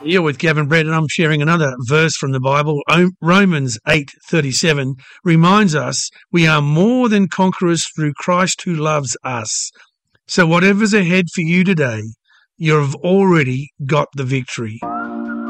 You're with Gavin Brett, and I'm sharing another verse from the Bible. Romans 8:37 reminds us we are more than conquerors through Christ who loves us. So whatever's ahead for you today, you've already got the victory.